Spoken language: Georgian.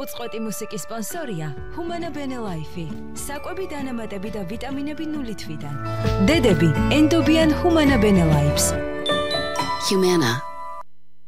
უწყვეტი მუსიკის სპონსორია Humana Bene Life. საკვები დანამატები და ვიტამინები 0 თვიდან. დედები ენდობიან Humana Bene Life. Humana